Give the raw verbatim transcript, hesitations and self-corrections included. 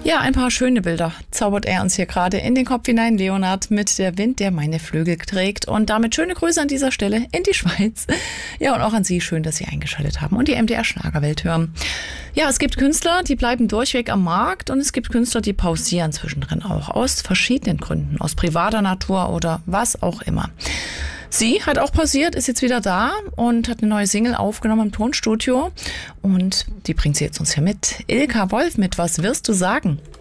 Ja, ein paar schöne Bilder zaubert er uns hier gerade in den Kopf hinein. Leonhard mit Der Wind, der meine Flügel trägt. Und damit schöne Grüße an dieser Stelle in die Schweiz. Ja, und auch an Sie. Schön, dass Sie eingeschaltet haben und die M D R Schlagerwelt hören. Ja, es gibt Künstler, die bleiben durchweg am Markt und es gibt Künstler, die pausieren zwischendrin auch aus verschiedenen Gründen, aus privater Natur oder was auch immer. Sie hat auch pausiert, ist jetzt wieder da und hat eine neue Single aufgenommen im Tonstudio und die bringt sie jetzt uns hier mit. Ilka Wolf mit Was wirst du sagen?